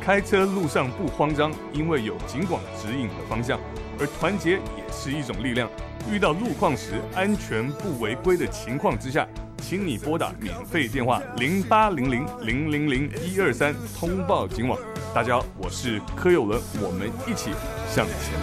开车路上不慌张，因为有警广指引的方向，而团结也是一种力量。遇到路况时，安全不违规的情况之下，请你拨打免费电话0800000123通报警网。大家好，我是柯有伦，我们一起向前